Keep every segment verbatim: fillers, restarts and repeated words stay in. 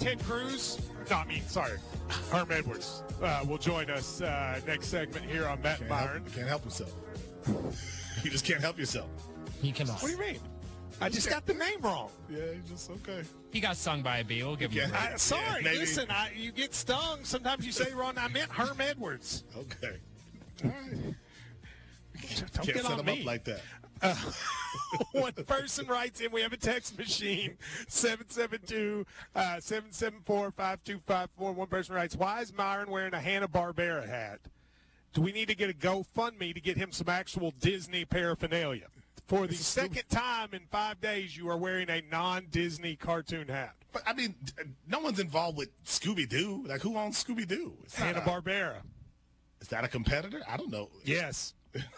Ted Cruz, no, I mean, sorry, Herm Edwards uh, will join us uh, next segment here on Matt Can't Byron. help, can't help yourself. You just can't help yourself. He cannot. What do you mean? I just got the name wrong. Yeah, you just okay. He got stung by a bee. We'll give him a Yeah. break. I, sorry, maybe. listen, I, you get stung. Sometimes you say wrong. I meant Herm Edwards. Okay. All right. Don't Can't get set on them me. up like that. One person writes in. We have a text machine, seven seven two, seven seven four, five two five four. One person writes, why is Myron wearing a Hanna-Barbera hat? Do we need to get a GoFundMe to get him some actual Disney paraphernalia? For the second time in five days, you are wearing a non-Disney cartoon hat. But, I mean, no one's involved with Scooby-Doo. Like, who owns Scooby-Doo? It's not a- Hanna-Barbera. Is that a competitor? I don't know. Yes.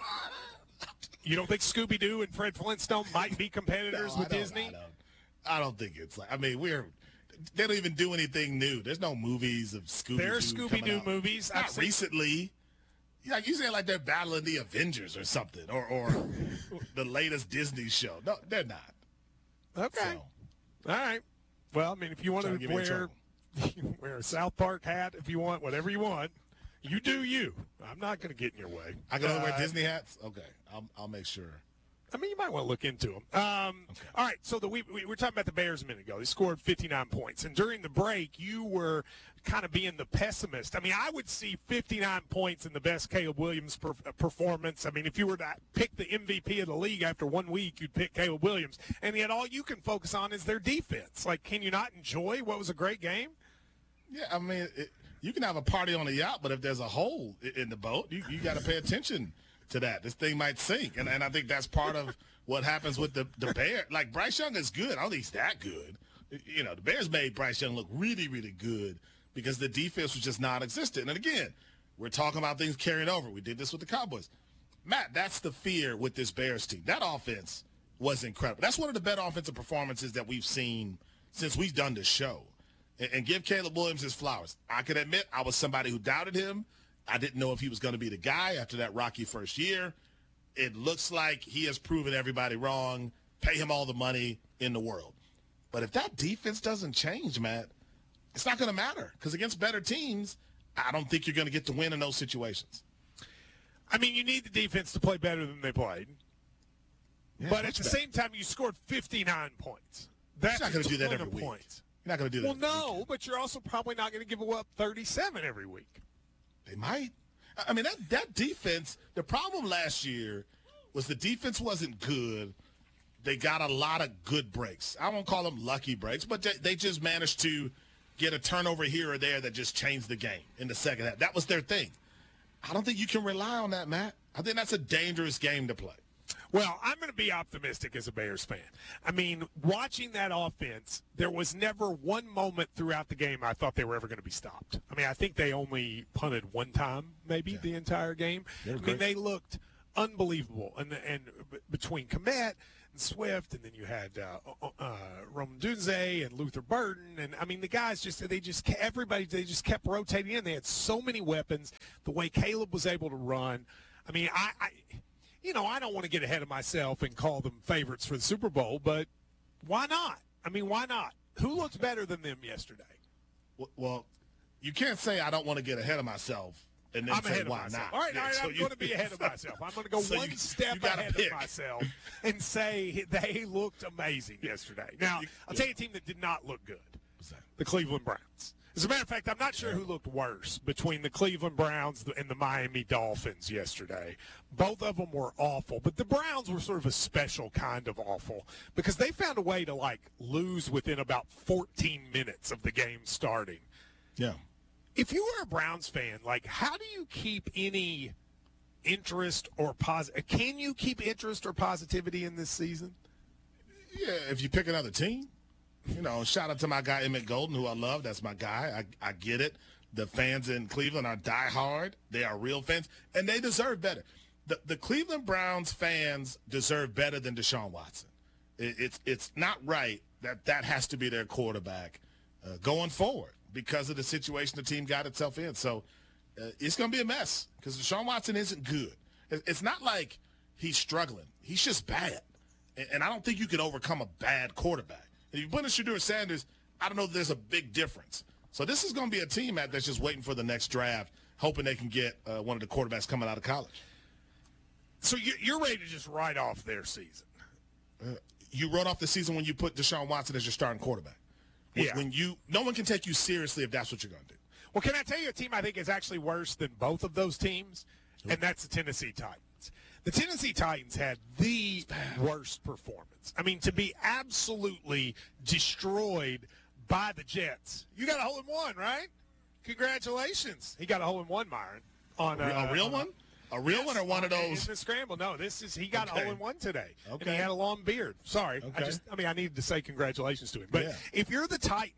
You don't think Scooby-Doo and Fred Flintstone might be competitors No, with I don't- Disney? I don't, I don't think it's like. I mean, we're. They don't even do anything new. There's no movies of Scooby-Doo. There are coming Scooby-Doo out. movies. I've Not seen- recently. Like you say, like they're battling the Avengers or something, or or the latest Disney show. No, they're not. Okay. So, All right. Well, I mean, if you want Trying to to get me in wear, trouble. you can wear a South Park hat, if you want, whatever you want, you do you. I'm not going to get in your way. I can only wear Uh, Disney hats. Okay, I'll I'll make sure. I mean, you might want to look into them. Um, Okay. All right, so the, we, we were talking about the Bears a minute ago. They scored fifty-nine points. And during the break, you were kind of being the pessimist. I mean, I would see fifty-nine points in the best Caleb Williams per, uh, performance. I mean, if you were to pick the M V P of the league after one week, you'd pick Caleb Williams. And yet all you can focus on is their defense. Like, can you not enjoy what was a great game? Yeah, I mean, it, you can have a party on a yacht, but if there's a hole i- in the boat, you, you got to pay attention to that. This thing might sink. And, and I think that's part of what happens with the, the Bears. Like, Bryce Young is good. I don't think he's that good. You know, the Bears made Bryce Young look really, really good because the defense was just non-existent. And again, we're talking about things carrying over. We did this with the Cowboys. Matt, that's the fear with this Bears team. That offense was incredible. That's one of the better offensive performances that we've seen since we've done this show. And, and give Caleb Williams his flowers. I can admit I was somebody who doubted him. I didn't know if he was going to be the guy after that rocky first year. It looks like he has proven everybody wrong. Pay him all the money in the world. But if that defense doesn't change, Matt, it's not going to matter. Because against better teams, I don't think you're going to get the win in those situations. I mean, you need the defense to play better than they played. Yeah, but at much the better. same time, you scored fifty-nine points. That's You're not going to do that a ton every of week. points. You're not going to do that. Well, every no, week. but you're also probably not going to give up thirty-seven every week. They might. I mean, that, that defense, the problem last year was the defense wasn't good. They got a lot of good breaks. I won't call them lucky breaks, but they, they just managed to get a turnover here or there that just changed the game in the second half. That was their thing. I don't think you can rely on that, Matt. I think that's a dangerous game to play. Well, I'm going to be optimistic as a Bears fan. I mean, watching that offense, there was never one moment throughout the game I thought they were ever going to be stopped. I mean, I think they only punted one time, maybe, Yeah. the entire game. They were I mean, great. they looked unbelievable. And and b- between Komet and Swift, and then you had uh, uh, Roman Dunze and Luther Burden, and I mean, the guys just they just ke- everybody they just kept rotating in. They had so many weapons. The way Caleb was able to run, I mean, I. I You know, I don't want to get ahead of myself and call them favorites for the Super Bowl, but why not? I mean, why not? Who looks better than them yesterday? Well, well you can't say I don't want to get ahead of myself and then I'm say ahead of why myself. not. All right, Yeah, all right so I'm you- going to be ahead of myself. I'm going to go So one you- step you gotta ahead pick. of myself and say they looked amazing yesterday. Now, I'll tell you a team that did not look good, the Cleveland Browns. As a matter of fact, I'm not sure who looked worse between the Cleveland Browns and the Miami Dolphins yesterday. Both of them were awful, but the Browns were sort of a special kind of awful because they found a way to, like, lose within about fourteen minutes of the game starting. Yeah. If you were a Browns fan, like, how do you keep any interest or positive? Can you keep interest or positivity in this season? Yeah, if you pick another team. You know, shout out to my guy Emmett Golden, who I love. That's my guy. I, I get it. The fans in Cleveland are diehard. They are real fans, and they deserve better. The, the Cleveland Browns fans deserve better than Deshaun Watson. It, it's it's not right that that has to be their quarterback uh, going forward because of the situation the team got itself in. So uh, it's going to be a mess because Deshaun Watson isn't good. It, it's not like he's struggling. He's just bad, and, and I don't think you can overcome a bad quarterback. If you put in Shedeur Sanders, I don't know if there's a big difference. So this is going to be a team, Matt, that's just waiting for the next draft, hoping they can get uh, one of the quarterbacks coming out of college. So you- you're ready to just write off their season? Uh, you wrote off the season when you put Deshaun Watson as your starting quarterback. When, Yeah. when you, no one can take you seriously if that's what you're going to do. Well, can I tell you a team I think is actually worse than both of those teams? And that's the Tennessee Titans. The Tennessee Titans had the worst performance. I mean, to be absolutely destroyed by the Jets. You got a hole in one, right? Congratulations. He got a hole in one, Myron. On A, uh, a real on one? A real Yes, one or one of on- those? in the scramble? No, this is he got Okay. a hole in one today, and Okay. he had a long beard. Sorry, I Okay. just I mean I needed to say congratulations to him. But Yeah. if you're the Titans,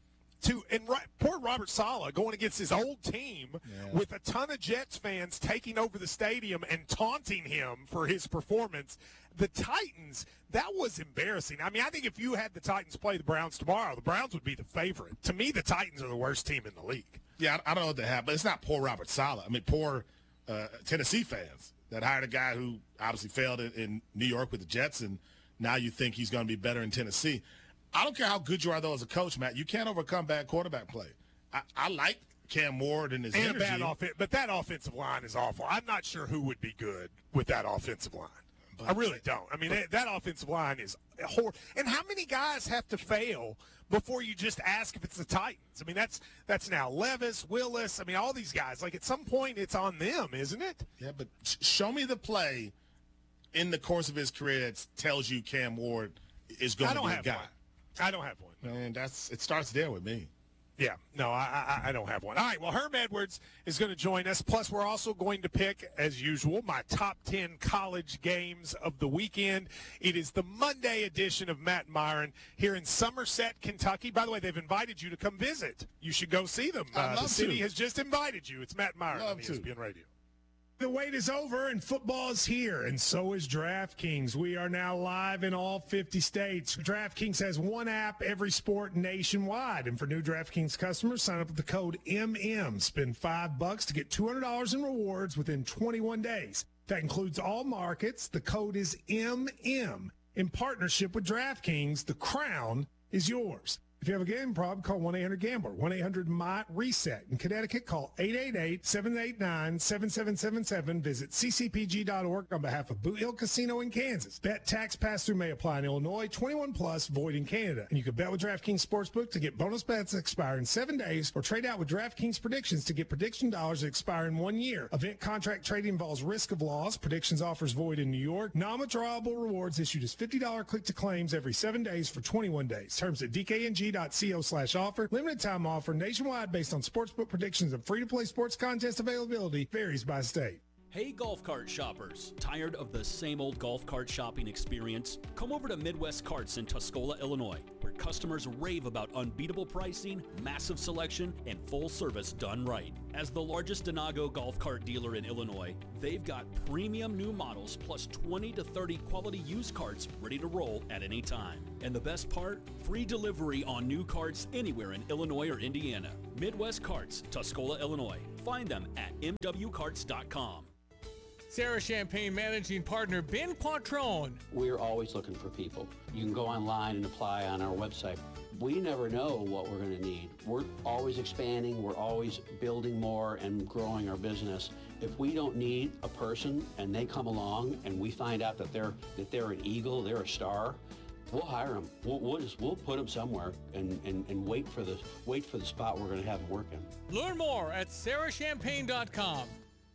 to and right, poor Robert Saleh going against his old team Yeah. with a ton of Jets fans taking over the stadium and taunting him for his performance. The Titans, that was embarrassing. I mean, I think if you had the Titans play the Browns tomorrow, the Browns would be the favorite. To me, the Titans are the worst team in the league. Yeah, I, I don't know what they have, but it's not poor Robert Saleh. I mean, poor uh, Tennessee fans that hired a guy who obviously failed in, in New York with the Jets, and now you think he's going to be better in Tennessee. I don't care how good you are, though, as a coach, Matt. You can't overcome bad quarterback play. I, I like Cam Ward and his And a energy. bad offense, but that offensive line is awful. I'm not sure who would be good with that offensive line. But- I really don't. I mean, that, that offensive line is horrible. And how many guys have to fail before you just ask if it's the Titans? I mean, that's that's now Levis, Willis. I mean, all these guys. Like at some point, it's on them, isn't it? Yeah, but sh- show me the play in the course of his career that tells you Cam Ward is going I to don't be have a guy. one. I don't have one. And that's it starts there with me. Yeah, no, I, I I don't have one. All right, well, Herm Edwards is going to join us. Plus, we're also going to pick, as usual, my top ten college games of the weekend. It is the Monday edition of Matt and Myron here in Somerset, Kentucky. By the way, they've invited you to come visit. You should go see them. I'd Uh, love the city to. has just invited you. It's Matt and Myron Love on to. E S P N Radio. The wait is over and football is here, and so is DraftKings. We are now live in all fifty states. DraftKings has one app, every sport nationwide. And for new DraftKings customers, sign up with the code M M. Spend five bucks to get two hundred dollars in rewards within twenty-one days. That includes all markets. The code is M M. In partnership with DraftKings, the crown is yours. If you have a gambling problem, call one eight hundred gambler, one eight hundred M Y reset. In Connecticut, call eight eight eight, seven eight nine, seven seven seven seven. Visit c c p g dot org on behalf of Boot Hill Casino in Kansas. Bet tax pass-through may apply in Illinois, twenty-one plus, void in Canada. And you can bet with DraftKings Sportsbook to get bonus bets that expire in seven days or trade out with DraftKings Predictions to get prediction dollars that expire in one year. Event contract trading involves risk of loss. Predictions offers void in New York. Non-withdrawable rewards issued as fifty dollars click-to-claims every seven days for twenty-one days. Terms at d k n g dot co slash offer. Limited time offer nationwide based on sportsbook predictions and free-to-play sports contest availability varies by state. Hey golf cart shoppers, tired of the same old golf cart shopping experience? Come over to Midwest Carts in Tuscola, Illinois, where customers rave about unbeatable pricing, massive selection, and full service done right. As the largest Denago golf cart dealer in Illinois, they've got premium new models plus twenty to thirty quality used carts ready to roll at any time. And the best part? Free delivery on new carts anywhere in Illinois or Indiana. Midwest Carts, Tuscola, Illinois. Find them at m w carts dot com. Sarah Champagne managing partner Ben Quattrone. We're always looking for people. You can go online and apply on our website. We never know what we're going to need. We're always expanding. We're always building more and growing our business. If we don't need a person and they come along and we find out that they're that they're an eagle, they're a star, we'll hire them. We'll, we'll just we'll put them somewhere and, and, and wait for the wait for the spot we're going to have them work in. Learn more at sarah champagne dot com.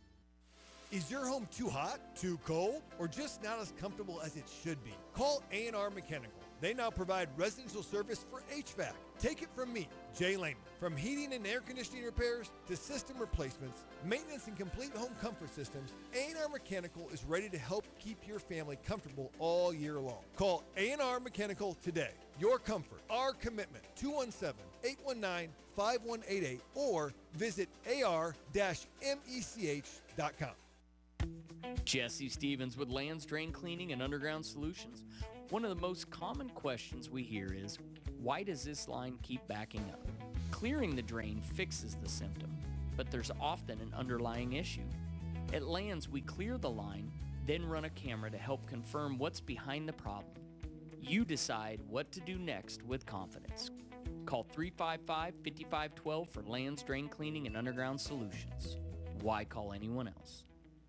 Is your home too hot, too cold, or just not as comfortable as it should be? Call A and R Mechanical. They now provide residential service for H V A C. Take it from me, Jay Lehman. From heating and air conditioning repairs to system replacements, maintenance and complete home comfort systems, A and R Mechanical is ready to help keep your family comfortable all year long. Call A and R Mechanical today. Your comfort, our commitment. two one seven, eight one nine, five one eight eight or visit a r dash mech dot com. Jesse Stevens with Lands Drain Cleaning and Underground Solutions. One of the most common questions we hear is, why does this line keep backing up? Clearing the drain fixes the symptom, but there's often an underlying issue. At Lands, we clear the line, then run a camera to help confirm what's behind the problem. You decide what to do next with confidence. Call three five five, five five one two for Lands Drain Cleaning and Underground Solutions. Why call anyone else?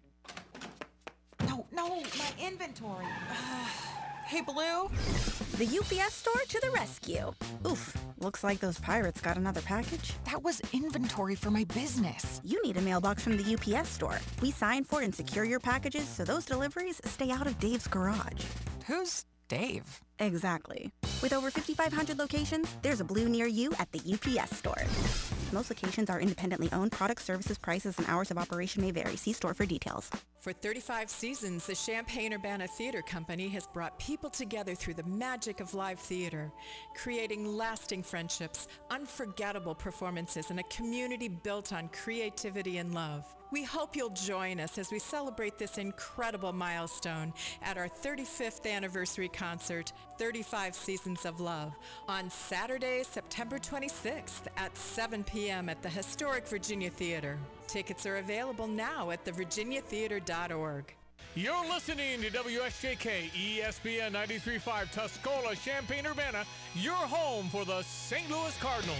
No, no, my inventory. Hey, Blue. The U P S store to the rescue. Oof, looks like those pirates got another package. That was inventory for my business. You need a mailbox from the U P S store. We sign for and secure your packages so those deliveries stay out of Dave's garage. Who's Dave? Exactly. With over fifty-five hundred locations, there's a Blue near you at the U P S store. Most locations are independently owned. Products, services, prices, and hours of operation may vary. See store for details. For thirty-five seasons, the Champaign-Urbana Theater Company has brought people together through the magic of live theater, creating lasting friendships, unforgettable performances, and a community built on creativity and love. We hope you'll join us as we celebrate this incredible milestone at our thirty-fifth anniversary concert, thirty-five Seasons of Love, on Saturday, September twenty-sixth at seven p.m. at the historic Virginia Theater. Tickets are available now at the virginia theater dot org. You're listening to W S J K E S P N ninety-three point five Tuscola, Champaign-Urbana, your home for the Saint Louis Cardinals.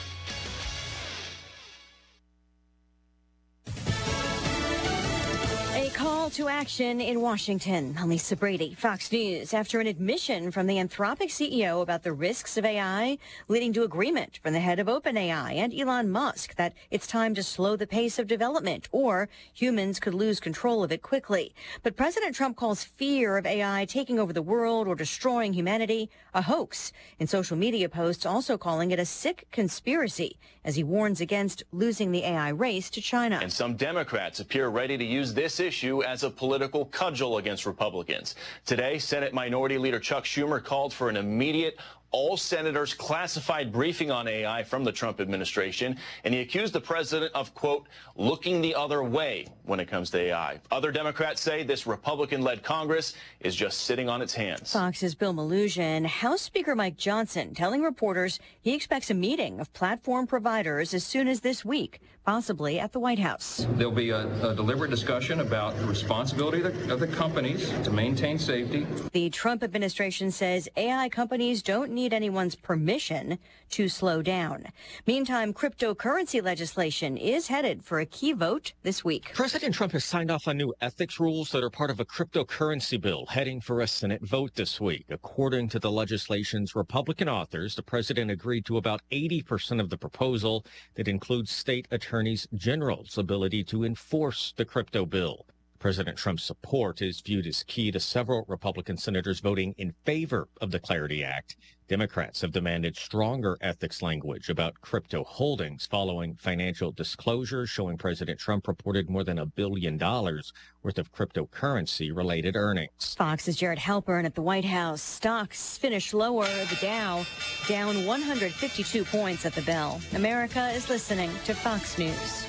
A call to action in Washington. I'm Lisa Brady, Fox News. After an admission from the Anthropic C E O about the risks of A I, leading to agreement from the head of OpenAI and Elon Musk that it's time to slow the pace of development or humans could lose control of it quickly. But President Trump calls fear of A I taking over the world or destroying humanity a hoax. In social media posts also calling it a sick conspiracy as he warns against losing the A I race to China. And some Democrats appear ready to use this issue as a political cudgel against Republicans. Today, Senate Minority Leader Chuck Schumer called for an immediate all senators classified briefing on A I from the Trump administration, and he accused the president of, quote, looking the other way when it comes to A I. Other Democrats say this Republican-led Congress is just sitting on its hands. Fox's Bill Melugin, House Speaker Mike Johnson telling reporters he expects a meeting of platform providers as soon as this week, possibly at the White House. There'll be a, a deliberate discussion about the responsibility of the, of the companies to maintain safety. The Trump administration says A I companies don't need anyone's permission to slow down. Meantime, cryptocurrency legislation is headed for a key vote this week. President Trump has signed off on new ethics rules that are part of a cryptocurrency bill heading for a Senate vote this week. According to the legislation's Republican authors, the president agreed to about eighty percent of the proposal that includes state attorneys general's ability to enforce the crypto bill. President Trump's support is viewed as key to several Republican senators voting in favor of the Clarity Act. Democrats have demanded stronger ethics language about crypto holdings following financial disclosures showing President Trump reported more than a billion dollars worth of cryptocurrency-related earnings. Fox's Jared Halpern at the White House. Stocks finished lower. The Dow down one hundred fifty-two points at the bell. America is listening to Fox News.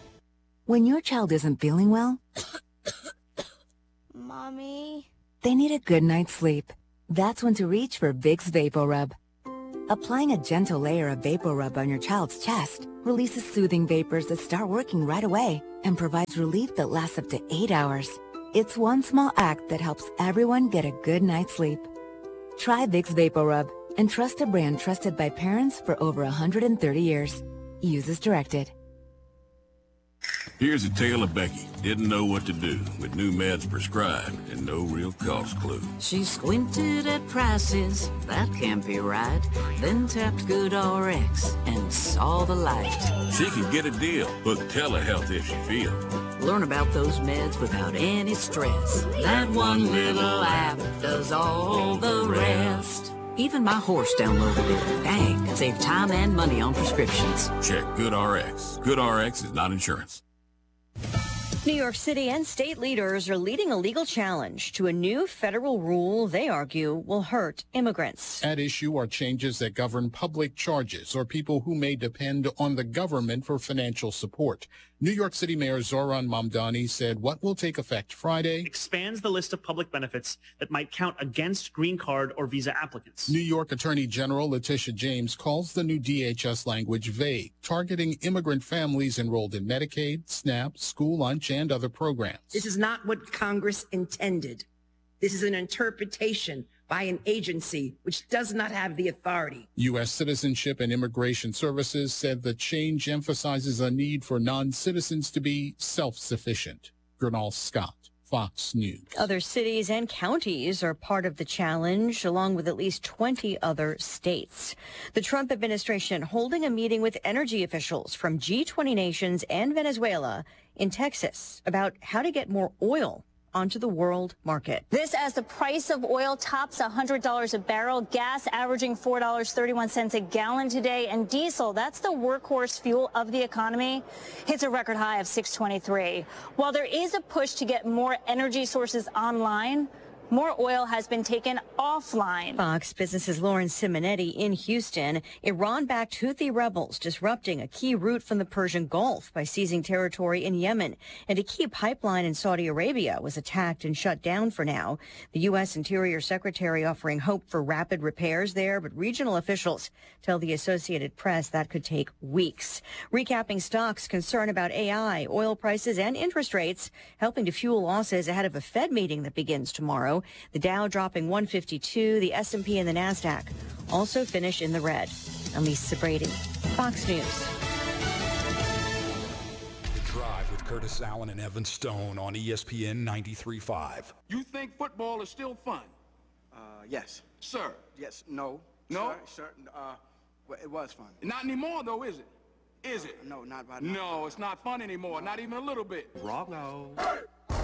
When your child isn't feeling well, Mommy? They need a good night's sleep. That's when to reach for Vicks VapoRub. Applying a gentle layer of VapoRub on your child's chest releases soothing vapors that start working right away and provides relief that lasts up to eight hours. It's one small act that helps everyone get a good night's sleep. Try Vicks VapoRub and trust a brand trusted by parents for over one hundred thirty years. Use as directed. Here's a tale of Becky. Didn't know what to do with new meds prescribed and no real cost clue. She squinted at prices, that can't be right. Then tapped GoodRx and saw the light. She can get a deal. Book telehealth if she feels. Learn about those meds without any stress. That one little app does all the rest. Even my horse downloaded it. Dang, save time and money on prescriptions. Check GoodRx. GoodRx is not insurance. New York City and state leaders are leading a legal challenge to a new federal rule they argue will hurt immigrants. At issue are changes that govern public charges or people who may depend on the government for financial support. New York City Mayor Zohran Mamdani said what will take effect Friday expands the list of public benefits that might count against green card or visa applicants. New York Attorney General Letitia James calls the new D H S language vague, targeting immigrant families enrolled in Medicaid, SNAP, school lunch, and other programs. This is not what Congress intended. This is an interpretation by an agency which does not have the authority. U S Citizenship and Immigration Services said the change emphasizes a need for non-citizens to be self-sufficient. Gernal Scott, Fox News. Other cities and counties are part of the challenge, along with at least twenty other states. The Trump administration holding a meeting with energy officials from G twenty nations and Venezuela in Texas about how to get more oil onto the world market. This as the price of oil tops one hundred dollars a barrel, gas averaging four dollars and thirty-one cents a gallon today, and diesel, that's the workhorse fuel of the economy, hits a record high of six twenty-three. While there is a push to get more energy sources online, more oil has been taken offline. Fox Business's Lauren Simonetti in Houston. Iran-backed Houthi rebels disrupting a key route from the Persian Gulf by seizing territory in Yemen. And a key pipeline in Saudi Arabia was attacked and shut down for now. The U S Interior Secretary offering hope for rapid repairs there, but regional officials tell the Associated Press that could take weeks. Recapping stocks, concern about A I, oil prices, and interest rates helping to fuel losses ahead of a Fed meeting that begins tomorrow. The Dow dropping one fifty-two, the S and P and the NASDAQ also finish in the red. I'm Lisa Brady, Fox News. The Drive with Curtis Allen and Evan Stone on E S P N ninety-three point five. You think football is still fun? Uh, yes. Sir? Yes. No. No? Sir, sir, uh, well, it was fun. Not anymore, though, is it? Is it? No, not by No, it's not fun anymore. Not even a little bit. Wrong. No. Hey!